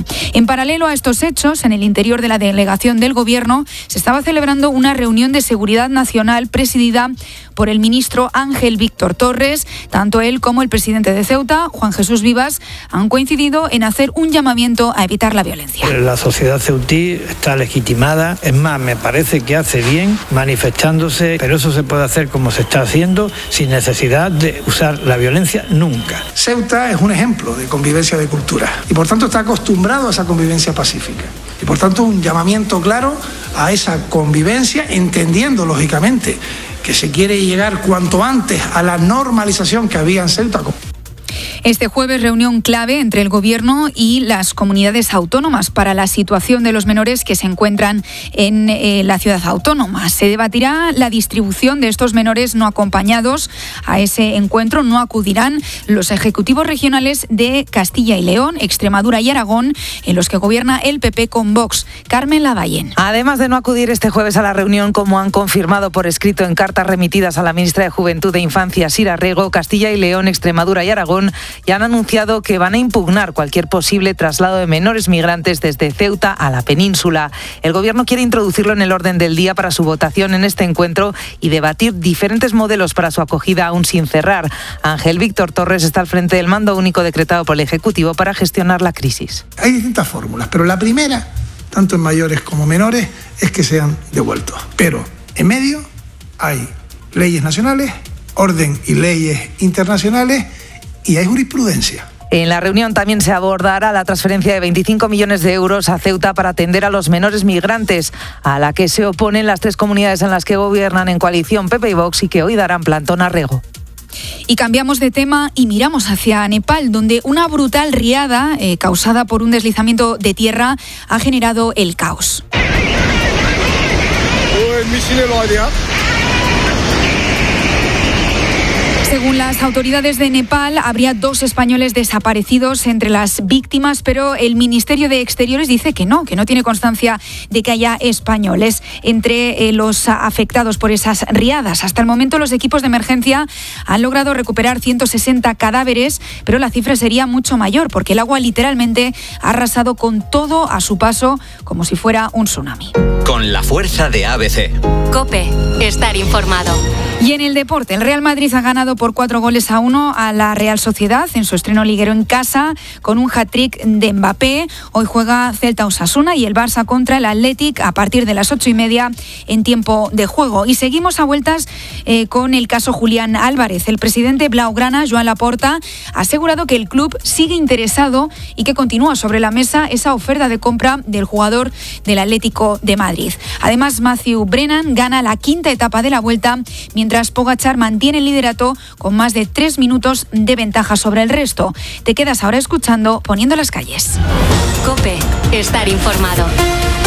En paralelo a estos hechos, en el interior de la delegación del Gobierno se estaba celebrando una reunión de seguridad nacional presidida por el ministro Ángel Víctor Torres. Tanto él como el presidente de Ceuta, Juan Jesús Vivas, han coincidido en hacer un llamamiento a evitar la violencia. La sociedad ceutí está legitimada, es más, me parece que hace bien manifestándose, pero eso se puede hacer como se está haciendo, sin necesidad de usar la violencia nunca. Ceuta es un ejemplo de convivencia de cultura y por tanto está acostumbrado a esa convivencia pacífica. Y por tanto un llamamiento claro a esa convivencia, entendiendo lógicamente que se quiere llegar cuanto antes a la normalización que había en Ceuta. Este jueves, reunión clave entre el Gobierno y las comunidades autónomas para la situación de los menores que se encuentran en la ciudad autónoma. Se debatirá la distribución de estos menores no acompañados. A ese encuentro no acudirán los ejecutivos regionales de Castilla y León, Extremadura y Aragón, en los que gobierna el PP con Vox. Carmen Lavallén. Además de no acudir este jueves a la reunión, como han confirmado por escrito en cartas remitidas a la ministra de Juventud e Infancia, Sira Rego, Castilla y León, Extremadura y Aragón ya han anunciado que van a impugnar cualquier posible traslado de menores migrantes desde Ceuta a la península. El Gobierno quiere introducirlo en el orden del día para su votación en este encuentro y debatir diferentes modelos para su acogida aún sin cerrar. Ángel Víctor Torres está al frente del mando único decretado por el Ejecutivo para gestionar la crisis. Hay distintas fórmulas, pero la primera, tanto en mayores como menores, es que sean devueltos. Pero en medio hay leyes nacionales, orden y leyes internacionales, y hay jurisprudencia. En la reunión también se abordará la transferencia de 25 millones de euros a Ceuta para atender a los menores migrantes, a la que se oponen las 3 comunidades en las que gobiernan en coalición PP y Vox y que hoy darán plantón a Rego. Y cambiamos de tema y miramos hacia Nepal, donde una brutal riada causada por un deslizamiento de tierra ha generado el caos. Según las autoridades de Nepal, habría 2 españoles desaparecidos entre las víctimas, pero el Ministerio de Exteriores dice que no tiene constancia de que haya españoles entre los afectados por esas riadas. Hasta el momento, los equipos de emergencia han logrado recuperar 160 cadáveres, pero la cifra sería mucho mayor, porque el agua literalmente ha arrasado con todo a su paso, como si fuera un tsunami. Con la fuerza de ABC. COPE, estar informado. Y en el deporte, el Real Madrid ha ganado por 4-1 a la Real Sociedad en su estreno liguero en casa con un hat-trick de Mbappé. Hoy juega Celta-Osasuna y el Barça contra el Athletic a partir de las 8:30 en tiempo de juego. Y seguimos a vueltas con el caso Julián Álvarez. El presidente blaugrana, Joan Laporta, ha asegurado que el club sigue interesado y que continúa sobre la mesa esa oferta de compra del jugador del Atlético de Madrid. Además, Matthew Brennan gana la 5ª etapa de la Vuelta, mientras Pogačar mantiene el liderato con más de 3 minutos de ventaja sobre el resto. Te quedas ahora escuchando Poniendo las calles. COPE, estar informado.